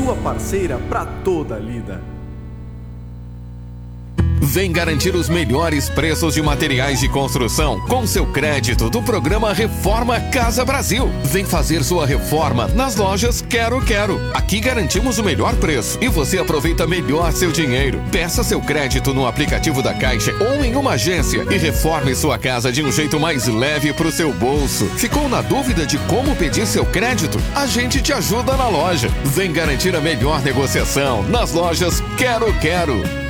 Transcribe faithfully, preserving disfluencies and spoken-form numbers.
sua parceira para toda a lida. Vem garantir os melhores preços de materiais de construção com seu crédito do programa Reforma Casa Brasil. Vem fazer sua reforma nas lojas Quero Quero. Aqui garantimos o melhor preço e você aproveita melhor seu dinheiro. Peça seu crédito no aplicativo da Caixa ou em uma agência e reforme sua casa de um jeito mais leve para o seu bolso. Ficou na dúvida de como pedir seu crédito? A gente te ajuda na loja. Vem garantir a melhor negociação nas lojas Quero Quero.